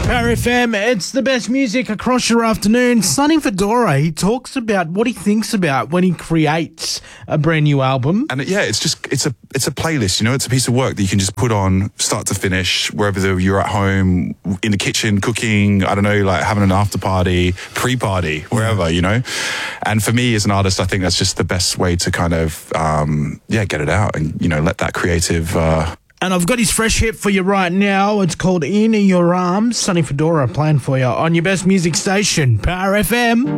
Power FM, it's the best music across your afternoon. Sonny Fedora, he talks about what he thinks about when he creates a brand new album. And it's a playlist, it's a piece of work that you can just put on start to finish, wherever you're at home, in the kitchen, cooking, I don't know, like having an after party, pre-party, wherever, And for me as an artist, I think that's just the best way to kind of, get it out and, let that creative... And I've got his fresh hit for you right now. It's called In Your Arms. Sonny Fedora playing for you on your best music station, Power FM.